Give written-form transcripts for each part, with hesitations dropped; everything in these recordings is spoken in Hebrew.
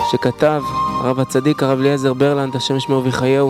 שכתב הרב הצדיק הרב אליעזר ברלנד, השם ישמור ויחייהו.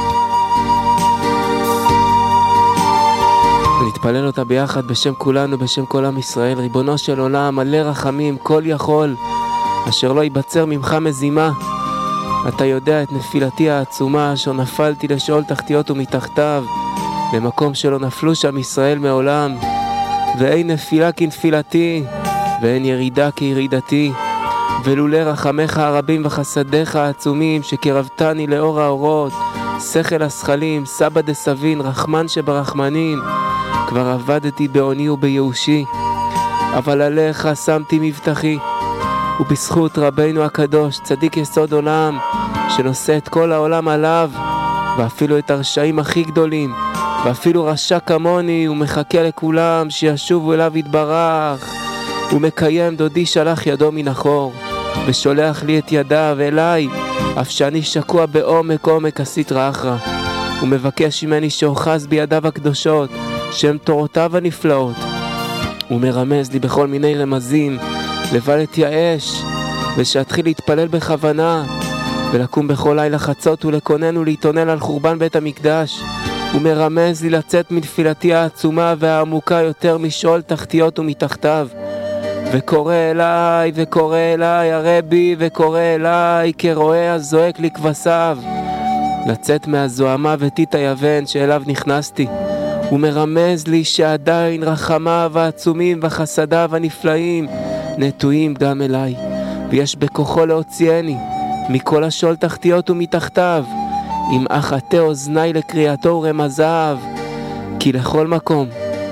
ונתפלל אותה ביחד בשם כולנו, בשם כל עם ישראל. ריבונו של עולם, מלא רחמים, כל יכול, אשר לא ייבצר ממך מזימה. אתה יודע את נפילתי העצומה, אשר נפלתי לשאול תחתיות ומתחתיו, למקום שלא נפלו שם ישראל מעולם. ואין נפילה כנפילתי, ואין ירידה כירידתי. ולולא רחמך הרבים וחסדיך העצומים, שקרבתני לאור האורות, שכל השכלים, סבא דסבין, רחמן שברחמנים, כבר עבדתי בעוני ובייאושי. אבל עליך שמתי מבטחי, ובזכות רבינו הקדוש, צדיק יסוד עולם, שנושא את כל העולם עליו, ואפילו את הרשעים הכי גדולים, ואפילו רשע כמוני, הוא מחכה לכולם שישובו אליו יתברך. הוא מקיים, דודי שלח ידו מן החור, ושולח לי את ידיו אליי, אף שאני שקוע בעומק עומק הסטרא אחרא. הוא מבקש ממני שאוחז בידיו הקדושות, שהם תורותיו הנפלאות. הוא מרמז לי בכל מיני רמזים, לבל אתייאש, ושאתחיל להתפלל בכוונה, ולקום בכל לילה חצות ולקונן ולהתאונן על חורבן בית המקדש. הוא מרמז לי לצאת מתפילתי העצומה והעמוקה יותר משאול תחתיות ומתחתיו. וקורא אליי הרבי, וקורא אליי כרועה הזועק לכבשיו, לצאת מהזוהמה ותית היוון שאליו נכנסתי. הוא מרמז לי שעדיין רחמיו העצומים וחסדיו הנפלאים נטויים גם אליי, ויש בכוחו להוציאני מכל השאול תחתיות ומתחתיו, אם אחטא אוזני לקריאתו ורמזיו. כי לכל מקום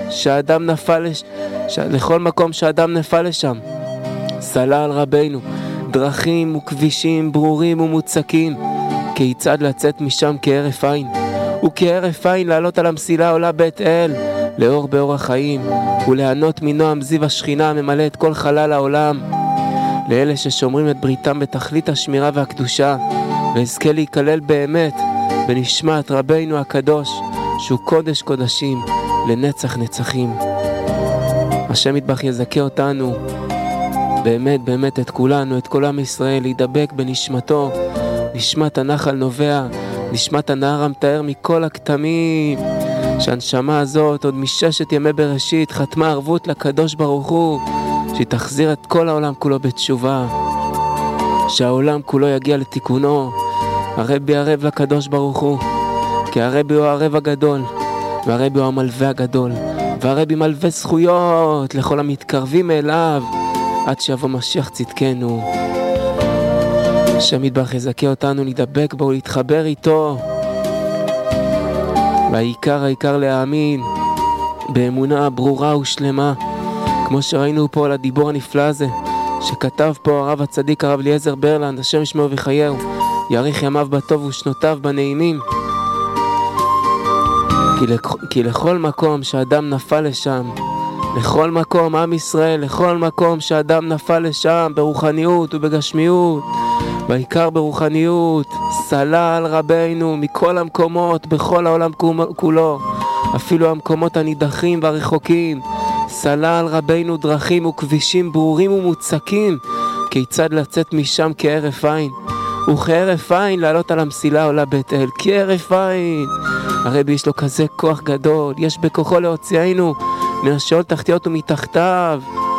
שאדם נפל לשם, סלל רבינו דרכים וכבישים ברורים ומוצקים, כיצד לצאת משם כהרף עין, וכהרף עין לעלות על המסילה עולה בית אל, לאור באור החיים, וליהנות מנועם זיו השכינה הממלא את כל חלל העולם. לאלה ששומרים את בריתם בתכלית השמירה והקדושה, ואזכה להיכלל באמת בנשמת רבינו הקדוש, שהוא קודש קודשים לנצח נצחים. השם יתברך יזכה אותנו, באמת את כולנו, את כל עם ישראל, להידבק בנשמתו, נשמת הנחל נובע, נשמת הנהר המתאר מכל הכתמים, שהנשמה הזאת עוד מששת ימי בראשית חתמה ערבות לקדוש ברוך הוא, שתחזיר את כל העולם כולו בתשובה, שהעולם כולו יגיע לתיקונו. הרבי ערב לקדוש ברוך הוא, כי הרבי הוא הערב הגדול, והרבי הוא המלווה הגדול, והרבי מלווה זכויות לכל המתקרבים אליו, עד שיבוא משיח צדקנו. השם יתברך יזכה אותנו להידבק בו ולהתחבר איתו, והעיקר להאמין באמונה ברורה ושלמה, כמו שראינו פה על הדיבור הנפלא הזה שכתב פה הרב הצדיק הרב אליעזר ברלנד, השם ישמור ויחייהו, יאריך ימיו בטוב ושנותיו בנעימים. כי לכל מקום שאדם נפל לשם, לכל מקום עם ישראל, לכל מקום שאדם נפל לשם, ברוחניות ובגשמיות, בעיקר ברוחניות, סלל רבינו מכל המקומות בכל העולם כולו, אפילו המקומות הנידחים והרחוקים, סלל רבינו דרכים וכבישים ברורים ומוצקים, כיצד לצאת משם כהרף עין, וכהרף עין לעלות על המסילה עולה בית אל. כהרף עין, הרבי יש לו כזה כוח גדול, יש בכוחו להוציאנו מן השאול תחתיות ומתחתיו.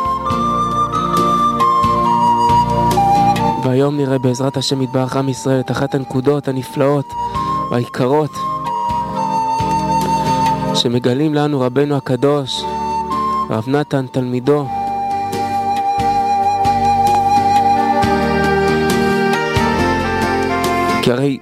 והיום נראה בעזרת השם יתברך עם ישראל את אחת הנקודות הנפלאות והעיקרות שמגלים לנו רבנו הקדוש הרב נתן תלמידו, כי הרי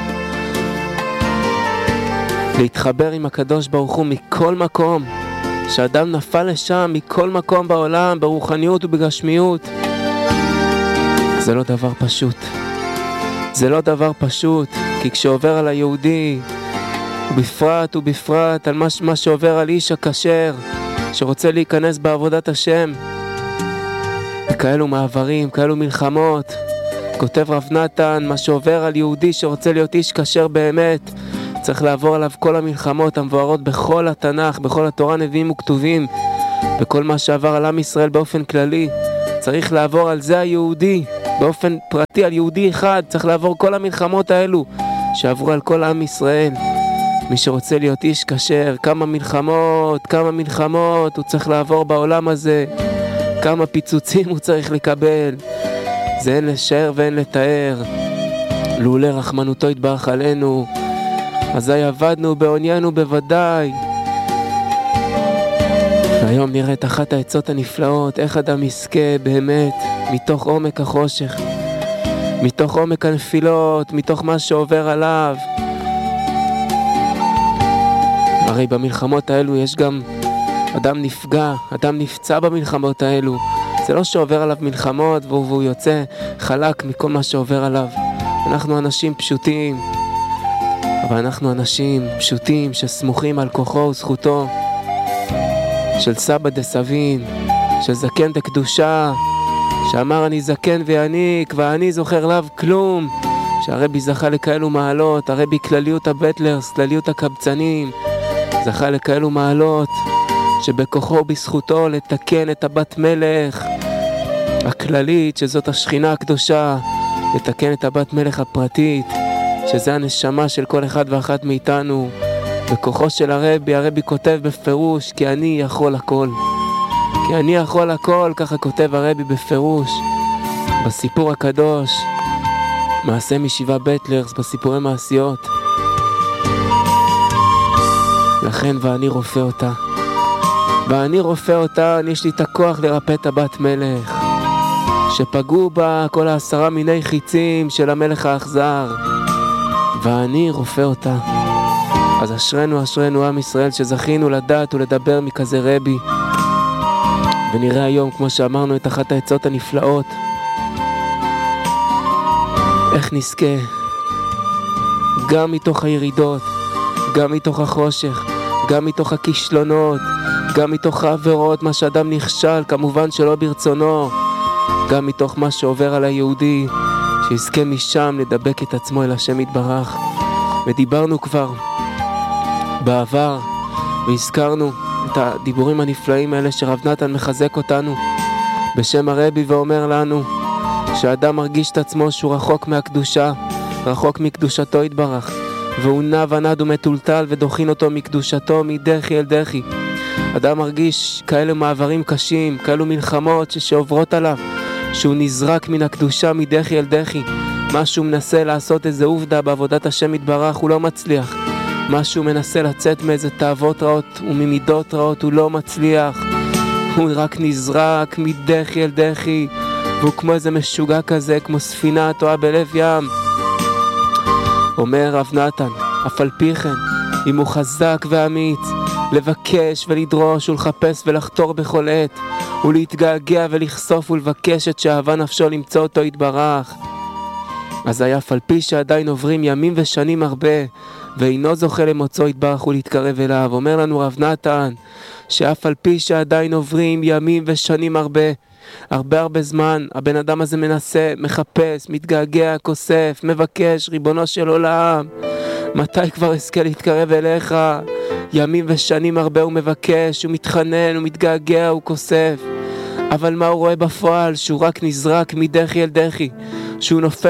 להתחבר עם הקדוש ברוך הוא מכל מקום שאדם נפל לשם, מכל מקום בעולם, ברוחניות ובגשמיות, זה לא דבר פשוט. זה לא דבר פשוט, כי כשעובר על היהודי, ובפרט על מה שעובר על איש הכשר שרוצה להיכנס בעבודת השם, וכאלו מעברים, כאלו מלחמות, כותב רב נתן, מה שעובר על יהודי שרוצה להיות איש כשר באמת, צריך לעבור עליו כל המלחמות המבוארות בכל התנ"ך, בכל התורה, נביאים וכתובים, בכל מה שעבר על עם ישראל באופן כללי, צריך לעבור על זה היהודי, באופן פרטי על יהודי אחד, צריך לעבור כל המלחמות האלו שעברו על כל עם ישראל. מי שרוצה להיות איש כשר, כמה מלחמות הוא צריך לעבור בעולם הזה, כמה פיצוצים הוא צריך לקבל, זה אין לשער ואין לתאר. לולא רחמנותו יתברך עלינו, אזי עבדנו בעוניינו בוודאי. היום נראה את אחת העצות הנפלאות, איך אדם יזכה באמת מתוך עומק החושך, מתוך עומק הנפילות, מתוך מה שעובר עליו. הרי במלחמות האלו יש גם אדם נפגע, אדם נפצע במלחמות האלו. זה לא שעובר עליו מלחמות והוא יוצא חלק מכל מה שעובר עליו. אנחנו אנשים פשוטים, אבל אנחנו אנשים פשוטים שסמוכים על כוחו וזכותו של סבא דסבין, של זקן דקדושה, שאמר אני זקן ויעניק, ואני זוכר לאו כלום, שהרבי זכה לכאלו מעלות, הרבי כלליות הבטלרס, כלליות הקבצנים, זכה לכאלו מעלות, שבכוחו ובזכותו לתקן את הבת מלך הכללית, שזאת השכינה הקדושה, לתקן את הבת מלך הפרטית, שזה הנשמה של כל אחד ואחת מאיתנו. בכוחו של הרבי כותב בפירוש, כי אני יכול הכל. כי אני יכול הכל, ככה כותב הרבי בפירוש. בסיפור הקדוש, מעשה משבעה בטלרס, בסיפורי מעשיות. לכן ואני רופא אותה. ואני רופא אותה, יש לי את הכוח לרפא את הבת מלך. שפגעו בה כל 10 מיני חיצים של המלך האכזר. ואני רופא אותה. אז אשרנו עם ישראל שזכינו לדעת ולדבר מכזה רבי. ונראה היום, כמו שאמרנו, את אחת העצות הנפלאות. איך נזכה גם מתוך הירידות, גם מתוך החושך, גם מתוך הכישלונות, גם מתוך העבירות, מה שאדם נכשל, כמובן שלא ברצונו, גם מתוך מה שעובר על היהודי, שיזכה משם לדבק את עצמו אל השם יתברך. ודיברנו כבר בעבר והזכרנו את הדיבורים הנפלאים האלה שרב נתן מחזק אותנו בשם הרבי ואומר לנו שהאדם מרגיש את עצמו שהוא רחוק מהקדושה, רחוק מקדושתו יתברך, והוא נע ונד ומטולטל ודוחין אותו מקדושתו מדחי אל דחי. אדם מרגיש כאלה מעברים קשים, כאלו מלחמות שעוברות עליו, שהוא נזרק מן הקדושה מדחי אל דחי. משהו מנסה לעשות איזה עובדה בעבודת השם יתברך, הוא לא מצליח. משהו מנסה לצאת מאיזה תאוות רעות וממידות רעות, הוא לא מצליח. הוא רק נזרק מדחי אל דחי, והוא כמו איזה משוגע כזה, כמו ספינה טועה בלב ים. אומר רב נתן, אף על פי כן, אם הוא חזק ואמיץ, לבקש ולדרוש ולחפש ולחתור בכל עת, ולהתגעגע ולחשוף ולבקש את שאהבה נפשו למצוא אותו יתברך. אז היה אף על פי שעדיין עוברים ימים ושנים הרבה, ואינו זוכה למוצאו יתברך ולהתקרב אליו. אומר לנו רב נתן, שאף על פי שעדיין עוברים ימים ושנים הרבה זמן, הבן אדם הזה מנסה, מחפש, מתגעגע, כוסף, מבקש, ריבונו של עולם, מתי כבר אזכה להתקרב אליך? ימים ושנים הרבה הוא מבקש, הוא מתחנן, הוא מתגעגע, הוא כוסף. אבל מה הוא רואה בפועל? שהוא רק נזרק מדחי אל דחי, שהוא נופל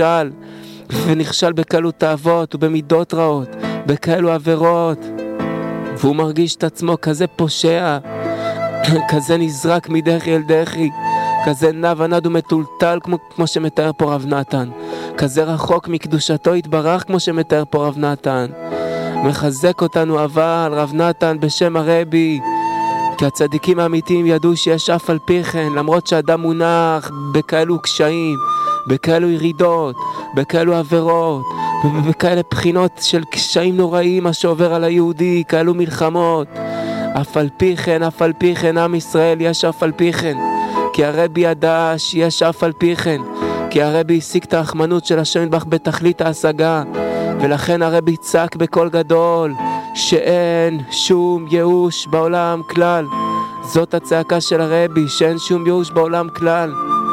ונכשל בקלות תאוות ובמידות רעות, בכאלו עבירות, והוא מרגיש את עצמו כזה פושע, כזה נזרק מדחי אל דחי, כזה נע ונד ומטולטל כמו שמתאר פה רב נתן, כזה רחוק מקדושתו יתברך כמו שמתאר פה רב נתן. מחזק אותנו אבל רב נתן בשם הרבי, כי הצדיקים האמיתיים ידעו שיש אף על פי כן, למרות שאדם מונח בכאלו קשיים, בכאלו ירידות, בכאלו עבירות, בכאלה בחינות של קשיים נוראים מה שעובר על היהודי, כאלו מלחמות, אף על פי כן עם ישראל יש אף על פי כן, כי הרבי ידע שיש אף על פי כן, כי הרבי השיג את הרחמנות של השם יתברך בתכלית ההשגה, ולכן הרבי צעק בקול גדול שאין שום ייאוש בעולם כלל. זאת הצעקה של הרבי, שאין שום ייאוש בעולם כלל.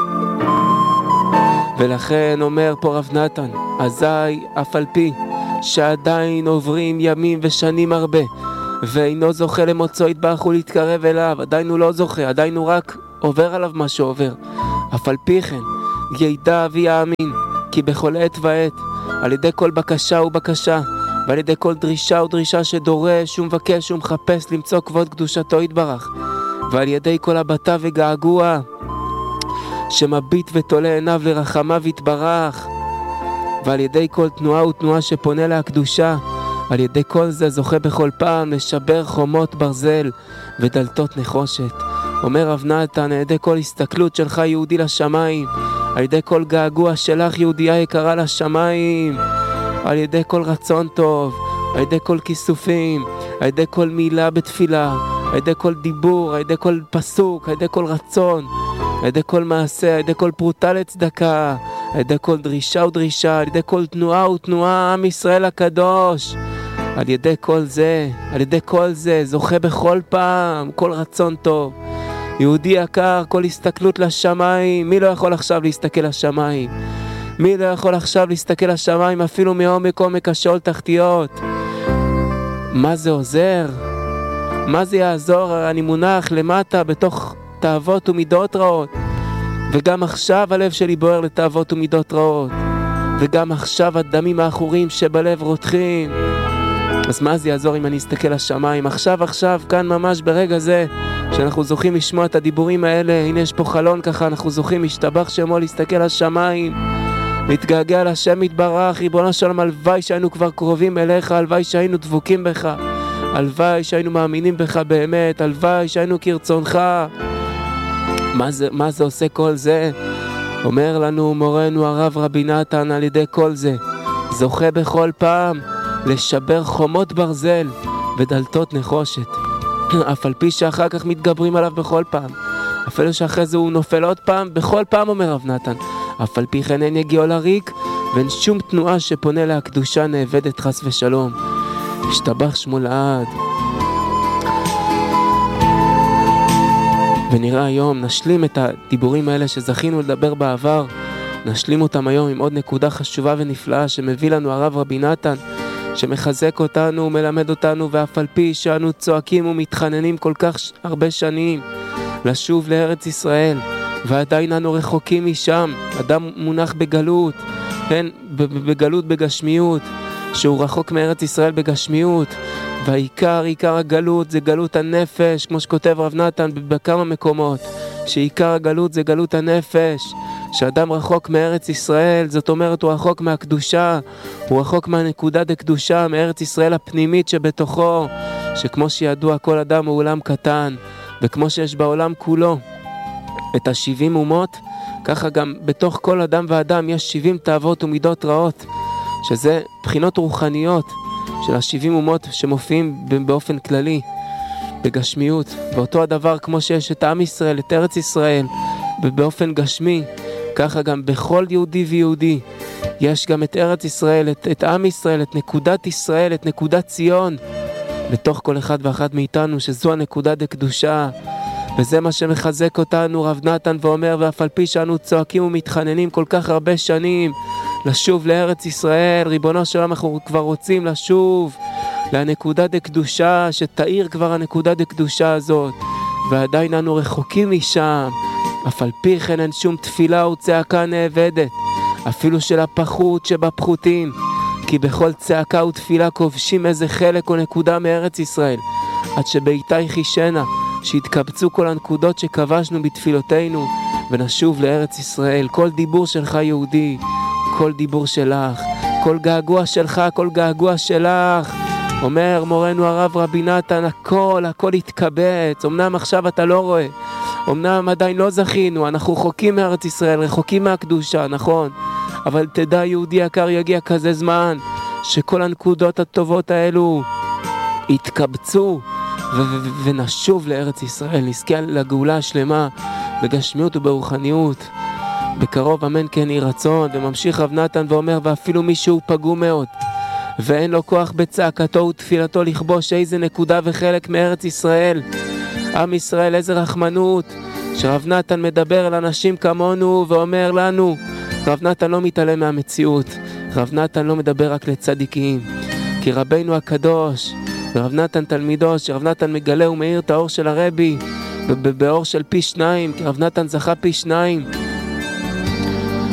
ולכן אומר פה רב נתן, אזי אף על פי שעדיין עוברים ימים ושנים הרבה, ואינו זוכה למוצאו יתברך ולהתקרב אליו, עדיין הוא לא זוכה, עדיין הוא רק עובר עליו מה שעובר. אף על פי כן, ידע ויאמין, כי בכל עת ועת, על ידי כל בקשה ובקשה, ועל ידי כל דרישה ודרישה שדורש ומבקש ומחפש למצוא כבוד קדושתו יתברך, ועל ידי כל הבטה וגעגוע שמביט ותולה עיניו לרחמיו יתברך, ועל ידי כל תנועה ותנועה שפונה לה הקדושה, על ידי כל זה זוכה בכל פעם לשבר חומות ברזל ודלתות נחושת. אומר רב נתן, על ידי כל הסתכלות שלך יהודי לשמיים, על ידי כל געגוע שלך יהודייה יקרה לשמיים, על ידי כל רצון טוב, על ידי כל כיסופים, על ידי כל מילה בתפילה, על ידי כל דיבור, על ידי כל פסוק, על ידי כל רצון, על ידי כל מעשה, על ידי כל פרוטה לצדקה, על ידי כל דרישה ודרישה, על ידי כל תנועה ותנועה, עם ישראל הקדוש, על ידי כל זה, על ידי כל זה זוכה בכל פעם, כל רצון טוב. יהודי יקר, כל הסתכלות לשמיים, מי לא יכול עכשיו להסתכל לשמיים? מי לא יכול עכשיו להסתכל לשמיים אפילו מעומק עומק השאול תחתיות? מה זה עוזר? מה זה יעזור? אני מונח למטה בתוך תאוות ומידות רעות, וגם עכשיו הלב שלי בוער לתאוות ומידות רעות, וגם עכשיו הדמים האחורים שבלב רותחים. אז מה זה יעזור אם אני אסתכל לשמיים? עכשיו, כאן ממש ברגע זה שאנחנו זוכים לשמוע את הדיבורים האלה, הנה יש פה חלון ככה, אנחנו זוכים להשתבח שמו, להסתכל לשמיים, להתגעגע לשם יתברך. ריבונו של עולם, הלוואי שהיינו כבר קרובים אליך, הלוואי שהיינו דבוקים בך, הלוואי שהיינו מאמינים בך באמת, הלוואי שהיינו כרצונך. מה זה עושה כל זה? אומר לנו מורנו הרב רבי נתן, על ידי כל זה זוכה בכל פעם לשבר חומות ברזל ודלתות נחושת, אף על פי שאחר כך מתגברים עליו בכל פעם, אפילו שאחרי זה הוא נופל עוד פעם, בכל פעם אומר רב נתן, אף על פי כן אין יגיעו לריק, ואין שום תנועה שפונה להקדושה נאבדת חס ושלום. השתבח שמו לעד. ונראה היום, נשלים את הדיבורים האלה שזכינו לדבר בעבר, נשלים אותם היום עם עוד נקודה חשובה ונפלאה שמביא לנו הרב רבי נתן, שמחזק אותנו ומלמד אותנו, ואף על פי שאנו צועקים ומתחננים כל כך הרבה שנים לשוב לארץ ישראל, ועדיין אנו רחוקים משם. אדם מונח בגלות, כן, בגלות בגשמיות, שהוא רחוק מארץ ישראל בגשמיות, והעיקר הגלות זה גלות הנפש, כמו שכותב רב נתן בכמה מקומות, שעיקר הגלות זה גלות הנפש, שאדם רחוק מארץ ישראל, זאת אומרת הוא רחוק מהקדושה, הוא רחוק מהנקודה דקדושה, מארץ ישראל הפנימית שבתוכו, שכמו שידוע כל אדם הוא עולם קטן, וכמו שיש בעולם כולו את 70 אומות, ככה גם בתוך כל אדם ואדם יש 70 תאוות ומידות רעות, שזה בחינות רוחניות של 70 אומות שמופיעים באופן כללי בגשמיות. ואותו הדבר כמו שיש את עם ישראל, את ארץ ישראל באופן גשמי, ככה גם בכל יהודי ויהודי יש גם את ארץ ישראל, את עם ישראל, את נקודת ישראל, את נקודת ציון בתוך כל אחד ואחת מאיתנו, שזו הנקודה דקדושה. וזה מה שמחזק אותנו רב נתן ואומר, ואף על פי שאנו צועקים ומתחננים כל כך הרבה שנים לשוב לארץ ישראל, ריבונו של עולם, אנחנו כבר רוצים לשוב לנקודה דקדושה, שתאיר כבר הנקודה דקדושה הזאת, ועדיין אנו רחוקים משם. אף על פי כן אין שום תפילה וצעקה נאבדת, אפילו של הפחות שבפחותים, כי בכל צעקה ותפילה כובשים איזה חלק או נקודה מארץ ישראל, עד שבעיתה יחישנה, שיתקבצו כל הנקודות שכבשנו בתפילותינו, ונשוב לארץ ישראל. כל דיבור שלך יהודי, כל דיבור שלך, כל געגוע שלך, כל געגוע שלך, אומר מורנו הרב רבי נתן, הכל יתקבץ. אמנם עכשיו אתה לא רואה, אמנם עדיין לא זכינו, אנחנו רחוקים מארץ ישראל, רחוקים מהקדושה, נכון, אבל תדע יהודי יקר, יגיע כזה זמן שכל הנקודות הטובות האלו יתקבצו ונשוב לארץ ישראל, נזכה לגאולה השלמה בגשמיות וברוחניות בקרוב, אמן כן יהי רצון. וממשיך רב נתן ואומר, ואפילו מישהו פגום מאוד ואין לו כוח בצעקתו ותפילתו לכבוש איזה נקודה וחלק מארץ ישראל, עם ישראל, איזה רחמנות שרב נתן מדבר על אנשים כמונו ואומר לנו, רב נתן לא מתעלם מהמציאות, רב נתן לא מדבר רק לצדיקים, כי רבינו הקדוש ורב נתן תלמידו, שרב נתן מגלה ומאיר את האור של הרבי באור של פי 2, כי רב נתן זכה פי 2,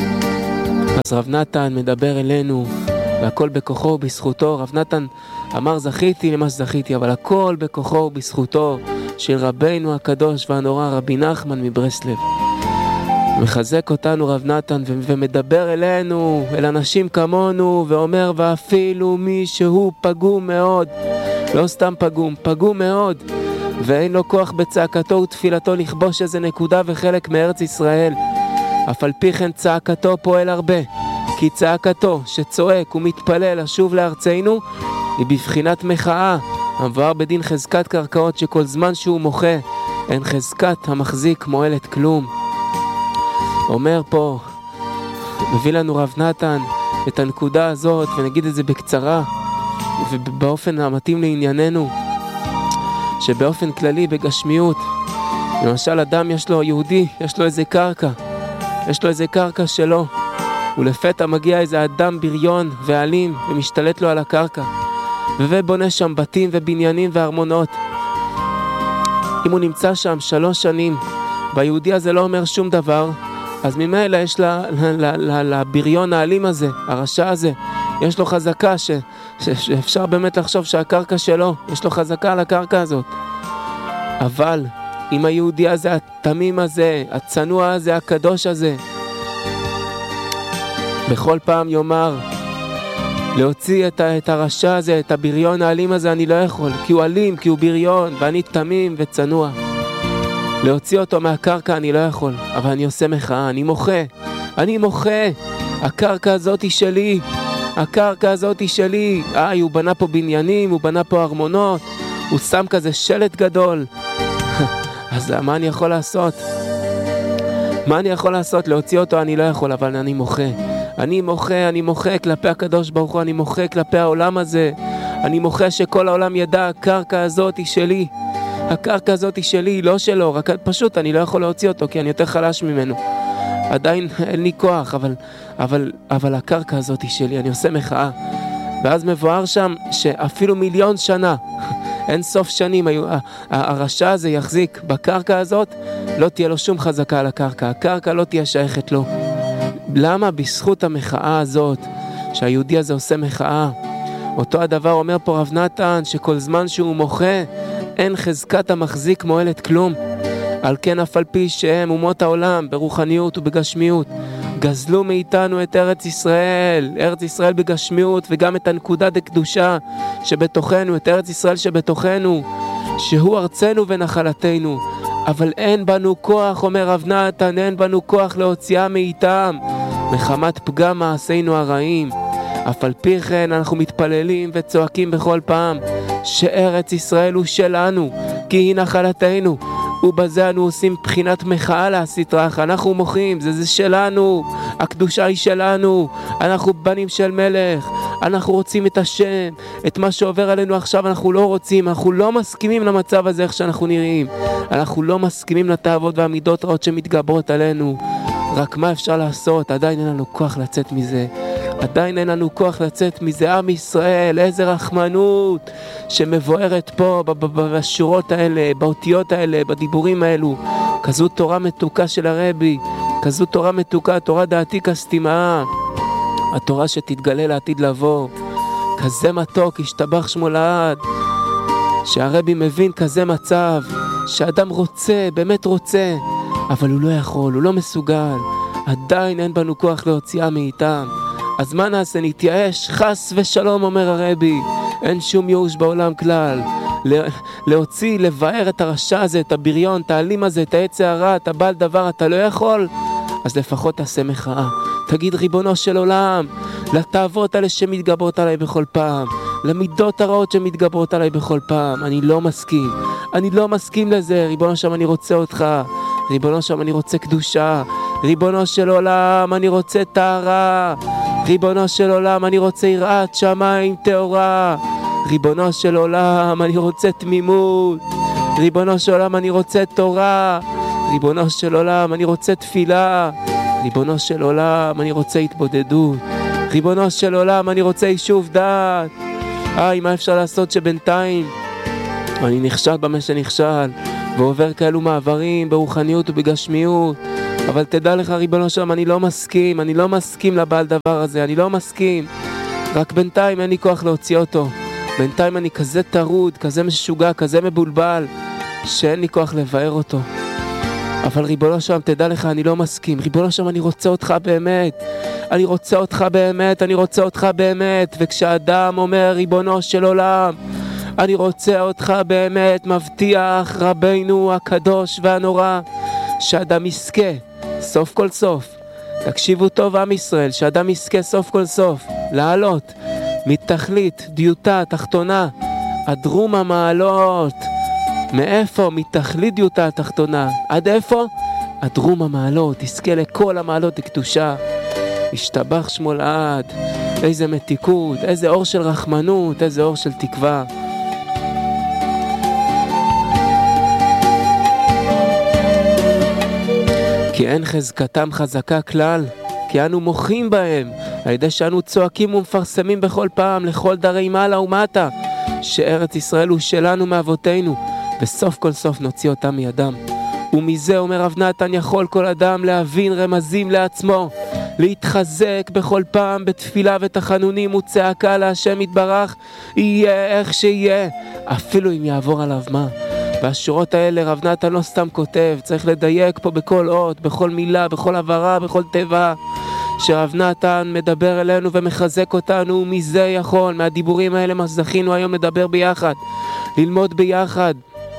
אז רב נתן מדבר אלינו, והכל בכוחו ובזכותו. רב נתן אמר זכיתי למה שזכיתי, אבל הכל בכוחו ובזכותו של רבינו הקדוש והנורא רבי נחמן מברסלב. מחזק אותנו רב נתן ומדבר אלינו, אל אנשים כמונו, ואומר ואפילו מי שהוא פגום מאוד, לא סתם פגום מאוד, ואין לו כוח בצעקתו ותפילתו לכבוש איזה נקודה וחלק מארץ ישראל, אף על פי כן צעקתו פועל הרבה, כי צעקתו שצועק ומתפלל לשוב לארצנו היא בבחינת מחאה, המבואר בדין חזקת קרקעות, שכל זמן שהוא מוחה אין חזקת המחזיק מועלת כלום. אומר פה, מביא לנו רב נתן את הנקודה הזאת, ונגיד את זה בקצרה ובאופן המתאים לענייננו, שבאופן כללי בגשמיות, למשל אדם יש לו, יהודי, יש לו איזה קרקע שלו, ולפתע מגיע איזה אדם בריון ואלים ומשתלט לו על הקרקע, ובונה שם בתים ובניינים וארמונות. אם הוא נמצא שם 3 שנים והיהודי הזה לא אומר שום דבר, אז ממילא יש לבריון האלים הזה, הרשע הזה, יש לו חזקה שאפשר באמת לחשוב שהקרקע שלו, יש לו חזקה על הקרקע הזאת. אבל אם היהודי הזה, התמים הזה, הצנוע הזה, הקדוש הזה, בכל פעם יאמר להוציא את הרשע הזה, את הבריון האלים הזה, אני לא יכול, כי הוא אלים, כי הוא בריון, ואני תמים וצנוע. להוציא אותו מהקרקע אני לא יכול, אבל אני עושה מחאה, אני מוחה, הקרקע הזאת היא שלי, הוא בנה פה בניינים, הוא בנה פה ארמונות, הוא שם כזה שלט גדול, אז מה אני יכול לעשות? להוציא אותו אני לא יכול, אבל אני מוחה כלפי הקדוש ברוך הוא, אני מוחה כלפי העולם הזה, אני מוחה שכל העולם ידע, הקרקע הזאת היא שלי, לא שלו, רק פשוט אני לא יכול להוציא אותו, כי אני יותר חלש ממנו, עדיין אין לי כוח, אבל הקרקע הזאת היא שלי, אני עושה מחאה. ואז מבואר שם שאפילו 1,000,000 שנה, אין סוף שנים, הרשע הזה יחזיק בקרקע הזאת, לא תהיה לו שום חזקה על הקרקע לא תהיה שייכת לו. למה? בזכות המחאה הזאת, שהיהודי הזה עושה מחאה. אותו הדבר אומר פה רב נתן, שכל זמן שהוא מוחה, אין חזקת המחזיק מועלת כלום. על כן אף על פי שהם אומות העולם ברוחניות ובגשמיות גזלו מאיתנו את ארץ ישראל בגשמיות, וגם את הנקודה דקדושה שבתוכנו, את ארץ ישראל שבתוכנו, שהוא ארצנו ונחלתנו, אבל אין בנו כוח, אומר רב נתן, אין בנו כוח להוציאה מאיתם מחמת פגם מעשינו הרעים. אף על פי כן אנחנו מתפללים וצועקים בכל פעם שארץ ישראל הוא שלנו, כי היא נחלתנו, ובזה אנו עושים בחינת מחאה להסטרח. אנחנו מוחים, זה שלנו, הקדושה היא שלנו, אנחנו בנים של מלך, אנחנו רוצים את השם, את מה שעובר עלינו עכשיו אנחנו לא רוצים, אנחנו לא מסכימים למצב הזה איך שאנחנו נראים, אנחנו לא מסכימים לתאוות והמידות רעות שמתגברות עלינו. רק מה אפשר לעשות? עדיין אין לנו כוח לצאת מזה, עם ישראל, איזה רחמנות שמבוארת פה בשורות האלה, באותיות האלה, בדיבורים האלו, כזו תורה מתוקה של הרבי, כזו תורה מתוקה, תורה דעתי כסתימה, התורה שתתגלה לעתיד לבוא, כזה מתוק, השתבח שמו לעד, שהרבי מבין כזה מצב, שאדם רוצה, באמת רוצה, אבל הוא לא יכול, הוא לא מסוגל, עדיין אין בנו כוח להוציאה מאיתם. אז מה נעשה? נתייאש? חס ושלום, אומר הרבי, אין שום ייאוש בעולם כלל. להוציא, לבאר את הרשע הזה, את הבריון, את האלים הזה, את העץ הרע, את הבעל דבר, אתה לא יכול? אז לפחות תעשה מחאה. תגיד ריבונו של עולם, לתאוות האלה שמתגברות עליי בכל פעם, למידות הרעות שמתגברות עליי בכל פעם, אני לא מסכים לזה. ריבונו שם אני רוצה אותך, ריבונו שם אני רוצה קדושה, ריבונו של עולם אני רוצה טהרה, ריבונו של עולם אני רוצה יראת שמיים טהורה, ריבונו של עולם אני רוצה תמימות, ריבונו של עולם אני רוצה תורה, ריבונו של עולם אני רוצה תפילה, ריבונו של עולם אני רוצה התבודדות, ריבונו של עולם אני רוצה יישוב דעת. מה אפשר לעשות שבינתיים אני נכשל במה שנכשל ועובר כאלו מעברים ברוחניות ובגשמיות, אבל תדע לך ריבונו שלום, אני לא מסכים לבעל דבר הזה, אני לא מסכים. רק בינתיים אין לי כוח להוציא אותו. בינתיים אני כזה טרוד, כזה משוגע, כזה מבולבל, שאין לי כוח לבאר אותו. אבל ריבונו שלום, תדע לך, אני לא מסכים. ריבונו שלום, אני רוצה אותך באמת. אני רוצה אותך באמת. וכשאדם אומר, ריבונו של עולם, אני רוצה אותך באמת, מבטיח רבינו הקדוש והנורא, שאדם יזכה, סוף כל סוף, תקשיבו טוב עם ישראל, שאדם יזכה סוף כל סוף, לעלות מתכלית, דיוטה, תחתונה, הדרום המעלות. מאיפה? מתכלית דיוטה התחתונה. עד איפה? הדרום המעלות, תזכה לכל המעלות לקדושה. השתבח שמו לעד. איזה מתיקות, איזה אור של רחמנות, איזה אור של תקווה. כי אין חזקתם חזקה כלל, כי אנו מוחים בהם, על ידי שאנו צועקים ומפרסמים בכל פעם לכל דרי מעלה ומטה, שארץ ישראל הוא שלנו מאבותינו, וסוף כל סוף נוציא אותם מידם. ומזה אומר רב נתן, יכול כל אדם להבין רמזים לעצמו, להתחזק בכל פעם בתפילה ותחנונים וצעקה להשם יתברך, יהיה איך שיהיה, אפילו אם יעבור עליו מה. והשורות האלה רב נתן לא סתם כותב, צריך לדייק פה בכל אות, בכל מילה, בכל עברה, בכל טבע, שרב נתן מדבר אלינו ומחזק אותנו. מזה יכול, מהדיבורים האלה מה זכינו היום לדבר ביחד, ללמוד ביחד.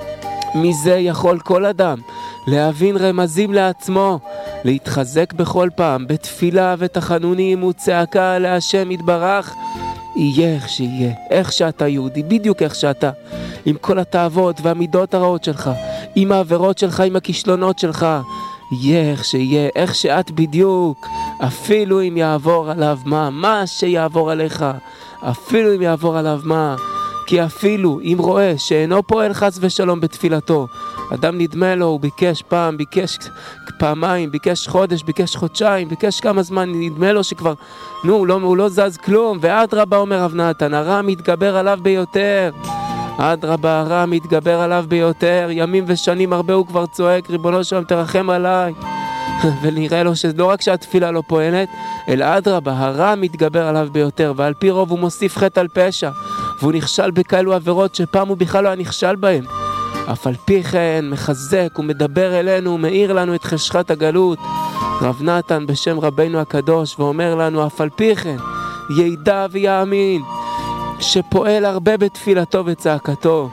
מזה יכול כל אדם להבין רמזים לעצמו, להתחזק בכל פעם בתפילה ותחנונים וצעקה להשם יתברך, יהיה איך שיהיה, איך שאתה יהודי, בדיוק איך שאתה, עם כל התאוות והמידות הרעות שלך, עם העבירות שלך, עם הכישלונות שלך, יהיה איך שיהיה, איך שאת בדיוק, אפילו אם יעבור עליו מה שיעבור עליך, אפילו אם יעבור עליו מה, כי אפילו אם רואה שאינו פועל חס ושלום בתפילתו, אדם נדמה לו, הוא ביקש פעם, ביקש פעמיים, ביקש חודש, ביקש חודשיים, ביקש כמה זמן, נדמה לו שכבר, הוא לא זז כלום, ואדרבה אומר רב נתן, הרע מתגבר עליו ביותר, אדרבה, הרע מתגבר עליו ביותר, ימים ושנים הרבה הוא כבר צועק, ריבונו שלום תרחם עליי, ונראה לו שלא רק שהתפילה לא פועלת, אלא אדרבה, הרע מתגבר עליו ביותר, ועל פי רוב הוא מוסיף חטא על פשע, והוא נכשל בכאלו עבירות שפעם הוא בכלל לא היה נכשל בהם. אף על פי כן מחזק ומדבר אלינו ומאיר לנו את חשכת הגלות רב נתן בשם רבינו הקדוש, ואומר לנו אף על פי כן ידע ויאמין שפועל הרבה בתפילתו וצעקתו.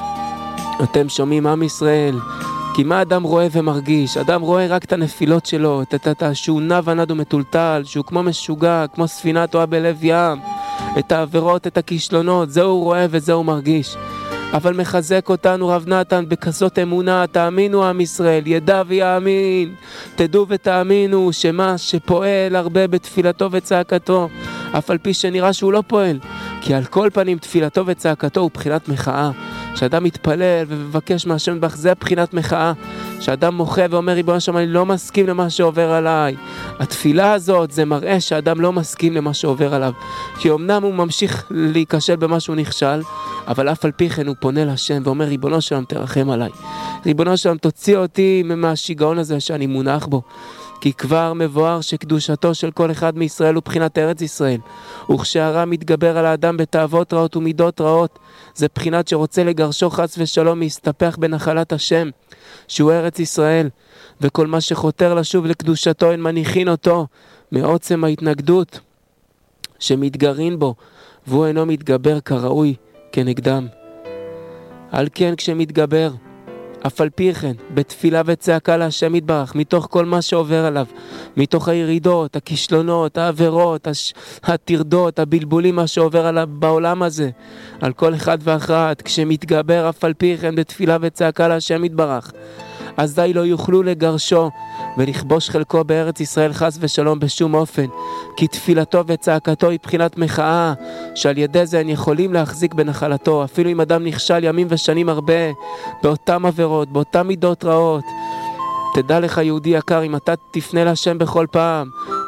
אתם שומעים עם ישראל? כי מה אדם רואה ומרגיש? אדם רואה רק את הנפילות שלו, שהוא נע ונד ומטולטל, שהוא כמו משוגע, כמו ספינה טועה בלב ים, את העבירות, את הכישלונות, זהו הוא רואה וזהו הוא מרגיש. אבל מחזק אותנו רב נתן בכזאת אמונה, תאמינו עם ישראל, ידע ויאמין, תדעו ותאמינו שמה שפועל הרבה בתפילתו וצעקתו, אף על פי שנראה שהוא לא פועל, כי על כל פנים תפילתו וצעקתו הוא בחינת מחאה, שאדם מתפלל ומבקש מהשם יתברך, זה בחינת מחאה, שאדם מוחה ואומר ריבונו שלום אני לא מסכים למה שעובר עליי. התפילה הזאת זה מראה שאדם לא מסכים למה שעובר עליו, כי אמנם הוא ממשיך להיכשל במה שהוא נכשל, אבל אף על פי כן הוא פונה להשם ואומר ריבונו שלום תרחם עליי, ריבונו שלום תוציא אותי מהשיגעון הזה שאני מונח בו, כי כבר מבואר שקדושתו של כל אחד מישראל הוא בחינת ארץ ישראל, וכשהרע מתגבר על האדם בתאוות רעות ומידות רעות, זה בחינת שרוצה לגרשו חס ושלום להסתפח בנחלת השם שהוא ארץ ישראל, וכל מה שחותר לשוב לקדושתו אין מניחין אותו מעוצם ההתנגדות שמתגרין בו, והוא אינו מתגבר כראוי כנגדם. על כן כשמתגבר אף על פי כן בתפילה וצעקה להשם יתברך, מתוך כל מה שעובר עליו, מתוך הירידות, הכישלונות, העבירות, הטרדות, הבלבולים, מה שעובר עליו בעולם הזה, על כל אחד ואחת, כשמתגבר אף על פי כן בתפילה וצעקה להשם יתברך, אזי לא יוכלו לגרשו ולכבוש חלקו בארץ ישראל חס ושלום בשום אופן, כי תפילתו וצעקתו היא בחינת מחאה, שעל ידי זה הם יכולים להחזיק בנחלתו, אפילו אם אדם נכשל ימים ושנים הרבה באותם עבירות, באותם מידות רעות. תדע לך יהודי יקר, אם אתה תפנה להשם בכל פעם,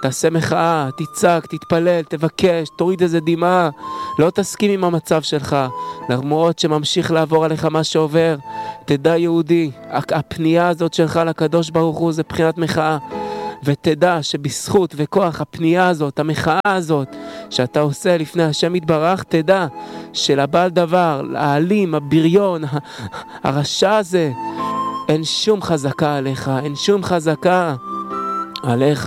תעשה מחאה, תצעק, תתפלל, תבקש, תוריד איזה דמעה. לא תסכים עם המצב שלך, למרות שממשיך לעבור עליך מה שעובר. תדע יהודי, הפנייה הזאת שלך לקדוש ברוך הוא זה בחינת מחאה. ותדע שבזכות וכוח הפנייה הזאת, המחאה הזאת, שאתה עושה לפני השם יתברך, תדע שלבעל דבר, האלים, הבריון, הרשע הזה, אין שום חזקה עליך, אין שום חזקה עליך.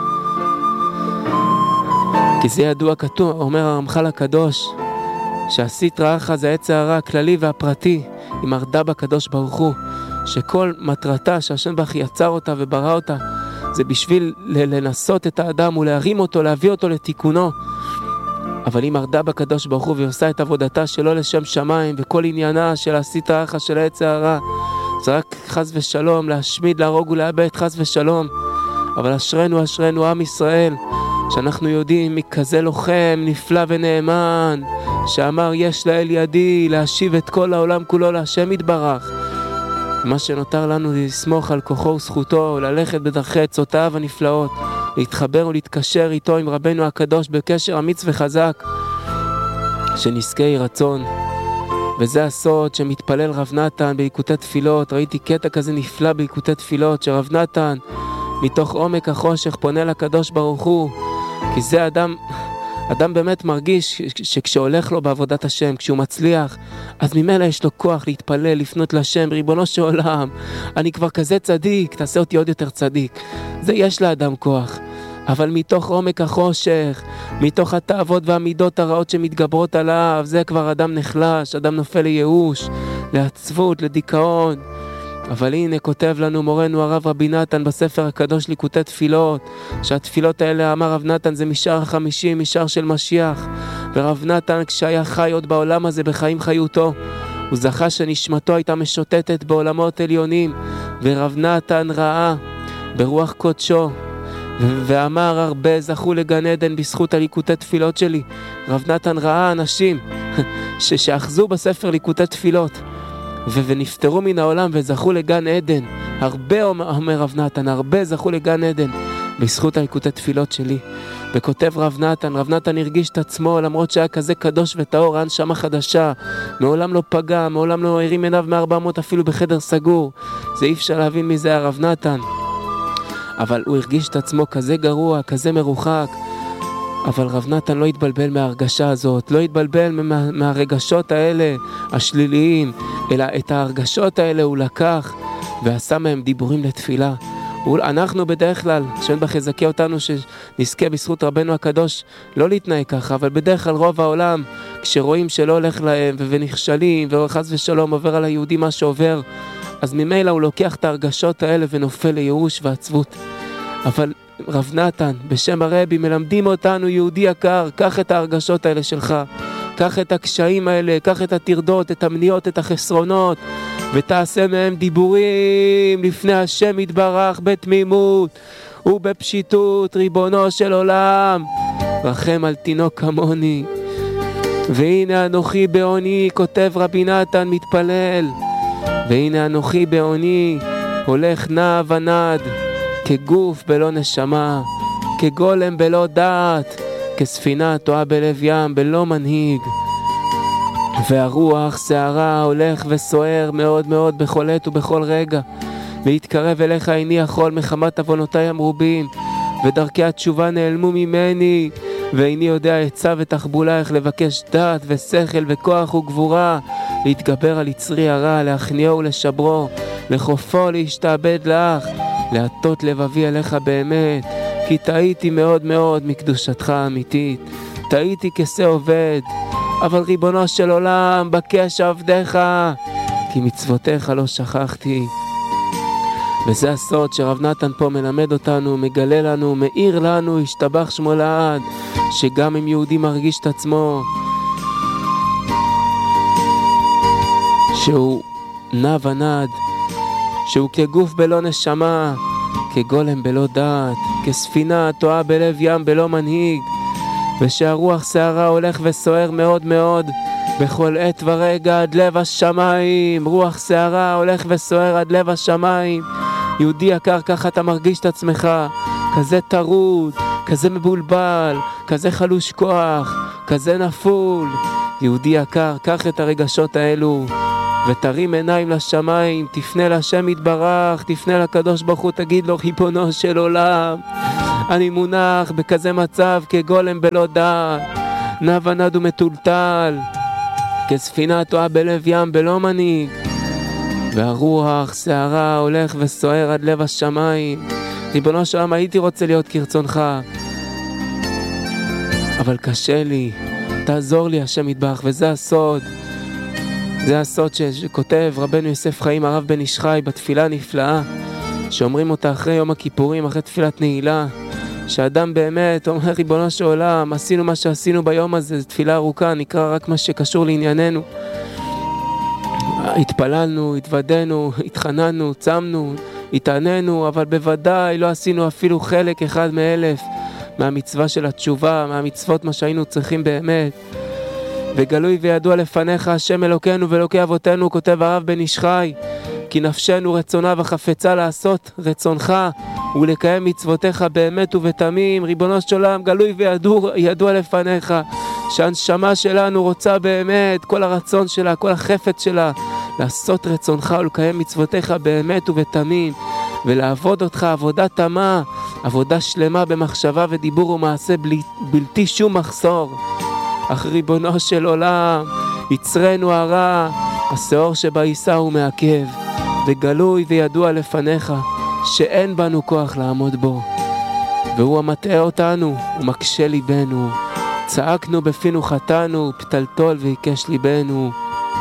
כי זה ידוע כתוב, אומר הרמח"ל הקדוש, שהסטרא אחרא זה העץ הרע הכללי והפרטי, היא מרדה בקדוש ברוך הוא, שכל מטרתה שהשם ברך יצר אותה וברא אותה, זה בשביל לנסות את האדם ולהרים אותו, להביא אותו לתיקונו. אבל היא מרדה בקדוש ברוך הוא ועושה את עבודתה שלא לשם שמיים, וכל עניינה של הסטרא אחרא של העץ הרע זה רק חס ושלום, להשמיד, להרוג ולאבד, חס ושלום. אבל אשרנו, אשרנו עם ישראל, שאנחנו יודעים מכזה לוחם נפלא ונאמן, שאמר יש לאל ידי להשיב את כל העולם כולו להשם יתברך. מה שנותר לנו לסמוך על כוחו וזכותו, ללכת בדרכי עצותיו הנפלאות, להתחבר ולהתקשר איתו עם רבנו הקדוש בקשר אמיץ וחזק, שנזכה יהי רצון. וזה הסוד שמתפלל רב נתן בליקוטי תפילות. ראיתי קטע כזה נפלא בליקוטי תפילות, שרב נתן מתוך עומק החושך פונה לקדוש ברוך הוא, כי זה אדם באמת מרגיש שכשהולך לו בעבודת השם, כשהוא מצליח, אז ממילא יש לו כוח להתפלל, לפנות לשם, ריבונו של עולם, אני כבר כזה צדיק, תעשה אותי עוד יותר צדיק. זה יש לאדם כוח. אבל מתוך עומק החושך, מתוך התאוות והמידות הרעות שמתגברות עליו, זה כבר אדם נחלש, אדם נופל לייאוש, לעצבות, לדיכאון. אבל הנה כותב לנו מורנו הרב רבי נתן בספר הקדוש ליקוטי תפילות, שהתפילות האלה אמר רב נתן זה משער 50, משער של משיח. ורב נתן כשהיה חי עוד בעולם הזה בחיים חיותו, הוא זכה שנשמתו הייתה משוטטת בעולמות עליונים, ורב נתן ראה ברוח קודשו ואמר הרבה זכו לגן עדן בזכות הליקוטי תפילות שלי. רב נתן ראה אנשים שאחזו בספר ליקוטי תפילות ונפטרו מן העולם וזכו לגן עדן. הרבה, אומר רב נתן, הרבה זכו לגן עדן בזכות הליקוטי תפילות שלי. וכותב רב נתן הרגיש את עצמו, למרות שהיה כזה קדוש וטהור, הנשמה חדשה, מעולם לא פגע, מעולם לא הרים עיניו מ-400 אפילו בחדר סגור. זה אי אפשר להבין מי זה הרב נתן, אבל הוא הרגיש את עצמו כזה גרוע, כזה מרוחק. אבל רב נתן לא התבלבל מההרגשה הזאת, לא התבלבל מהרגשות האלה השליליים, אלא את ההרגשות האלה הוא לקח ועשה מהם דיבורים לתפילה. אנחנו בדרך כלל, השם ברך יזכה אותנו שנזכה בזכות רבנו הקדוש לא להתנהג ככה, אבל בדרך כלל רוב העולם כשרואים שלא הולך להם ונכשלים וחס ושלום עובר על היהודי מה שעובר, אז ממילא הוא לוקח את ההרגשות האלה ונופל לייאוש ועצבות. אבל רב נתן בשם הרבי מלמדים אותנו, יהודי יקר, קח את ההרגשות האלה שלך, קח את הקשיים האלה, קח את התרדות, את המניות, את החסרונות, ותעשה מהם דיבורים לפני השם יתברך בתמימות ובפשיטות. ריבונו של עולם, רחם על תינוק כמוני, והנה אנוכי בעוני, כותב רבי נתן מתפלל, והנה אנוכי בעוני הולך נע ונד, כגוף בלא נשמה, כגולם בלא דעת, כספינה טועה בלב ים בלא מנהיג. והרוח שערה הולך וסוער מאוד מאוד בכל עת ובכל רגע, להתקרב אליך איני יכול מחמת עוונותיי המרובים, ודרכי התשובה נעלמו ממני, ואיני יודע עצה ותחבולה איך לבקש דעת ושכל וכוח וגבורה, להתגבר על יצרי הרע, להכניעו ולשברו, לחופו להשתעבד לך, להטות לבבי אליך באמת, כי טעיתי מאוד מאוד מקדושתך האמיתית, טעיתי כשה עובד, אבל ריבונו של עולם בקש עבדיך, כי מצוותיך לא שכחתי. וזה הסוד שרב נתן פה מלמד אותנו, מגלה לנו, מאיר לנו, השתבח שמו לעד, שגם אם יהודי מרגיש את עצמו שהוא נע ונד, שהוא כגוף בלא נשמה, כגולם בלא דעת, כספינה טועה בלב ים בלא מנהיג, ושהרוח שערה הולך וסוער מאוד מאוד בכל עת ורגע עד לב השמיים. רוח שערה הולך וסוער עד לב השמיים. יהודי יקר, ככה אתה מרגיש את עצמך, כזה טרוד, כזה מבולבל, כזה חלוש כוח, כזה נפול. יהודי יקר, קח את הרגשות האלו ותרים עיניים לשמיים, תפנה להשם יתברך, תפנה לקדוש ברוך הוא, תגיד לו, ריבונו של עולם, אני מונח בכזה מצב כגולם בלא דעת, נע ונד ומטולטל, כספינה טועה בלב ים בלא מנהיג, והרוח, שערה, הולך וסוער עד לב השמיים. ריבונו של עולם, הייתי רוצה להיות כרצונך, אבל קשה לי, תעזור לי השם יתברך. וזה הסוד, זה הסוד שכותב רבנו יוסף חיים הרב בן איש חי בתפילה הנפלאה שאומרים אותה אחרי יום הכיפורים, אחרי תפילת נעילה, שאדם באמת אומר, ריבונו של עולם, עשינו מה שעשינו ביום הזה, זו תפילה ארוכה, נקרא רק מה שקשור לענייננו. התפללנו, התוודנו, התחננו, צמנו, התעננו, אבל בוודאי לא עשינו אפילו חלק אחד מאלף מהמצווה של התשובה, מהמצוות מה שהיינו צריכים באמת. וגלוי וידוע לפניך השם אלוקינו ואלוקי אבותינו, כותב הרב בן איש חי, כי נפשנו רצונה וחפצה לעשות רצונך ולקיים מצוותיך באמת ובתמים. ריבונו של עולם, גלוי וידוע לפניך שהנשמה שלנו רוצה באמת, כל הרצון שלה, כל החפץ שלה, לעשות רצונך ולקיים מצוותיך באמת ובתמים, ולעבוד אותך עבודה תמה, עבודה שלמה במחשבה ודיבור ומעשה בלתי שום מחסור. אך ריבונו של עולם, יצרנו הרע, השאור שבעיסה הוא מעכב, וגלוי וידוע לפניך שאין בנו כוח לעמוד בו, והוא המטעה אותנו ומקשה ליבנו, צעקנו בפינו חטאנו, פתלתול ויקש ליבנו.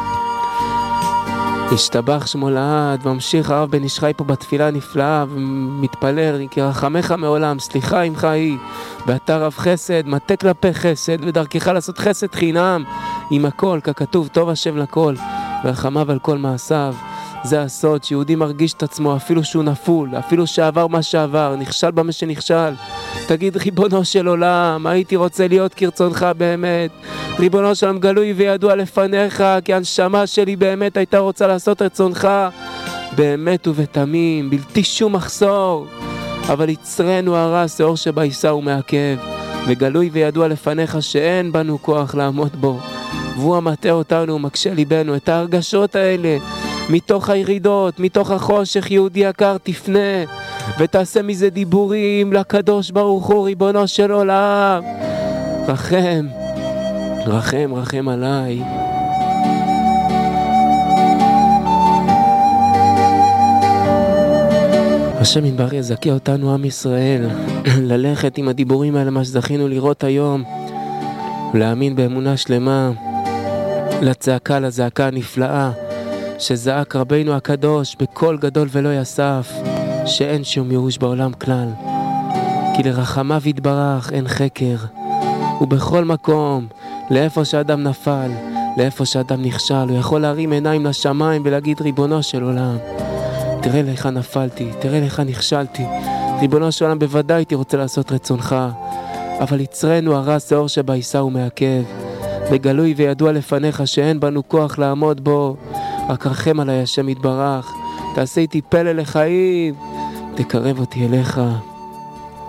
השתבח שמו לעד. וממשיך הרב בן איש חי פה בתפילה הנפלאה ומתפלל, כי רחמך מעולם, סליחה עמך היא, ואתה רב חסד, מטה כלפי חסד, ודרכך לעשות חסד חינם עם הכל, ככתוב טוב השם לכל, ורחמיו על כל מעשיו. זה הסוד, שיהודי מרגיש את עצמו אפילו שהוא נפול, אפילו שעבר מה שעבר, נכשל במה שנכשל, תגיד, ריבונו של עולם, הייתי רוצה להיות כרצונך באמת. ריבונו של עולם, גלוי וידוע לפניך, כי הנשמה שלי באמת הייתה רוצה לעשות רצונך באמת ובתמים, בלתי שום מחסור, אבל יצרנו הרע, השאור שבעיסה הוא מעכב, וגלוי וידוע לפניך שאין בנו כוח לעמוד בו, והוא המטעה אותנו ומקשה ליבנו. את ההרגשות האלה מתוך הירידות, מתוך החושך, יהודי יקר, תפנה ותעשה מזה דיבורים לקדוש ברוך הוא, ריבונו של עולם, רחם, רחם, רחם עליי. השם יתברך יזכה אותנו עם ישראל ללכת עם הדיבורים האלה, מה שזכינו לראות היום, ולהאמין באמונה שלמה לצעקה, לזעקה הנפלאה שזעק רבינו הקדוש בקול גדול ולא יסף, שאין שום ייאוש בעולם כלל, כי לרחמיו יתברך אין חקר, ובכל מקום, לאיפה שאדם נפל, לאיפה שאדם נכשל, הוא יכול להרים עיניים לשמיים ולהגיד, ריבונו של עולם, תראה לך נפלתי, תראה לך נכשלתי, ריבונו של עולם, בוודאי הייתי רוצה לעשות רצונך, אבל יצרנו הרע, השאור שבעיסה הוא מעכב, וגלוי וידוע לפניך שאין בנו כוח לעמוד בו, רק רחם עליי השם יתברך, תעשה איתי פלא לחיים, תקרב אותי אליך.